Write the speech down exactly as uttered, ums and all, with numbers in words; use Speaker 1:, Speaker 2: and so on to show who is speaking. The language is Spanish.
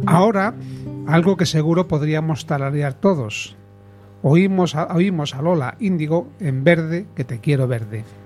Speaker 1: Ahora, algo que seguro podríamos tararear todos. Oímos a, oímos a Lola Índigo en Verde, que te quiero verde.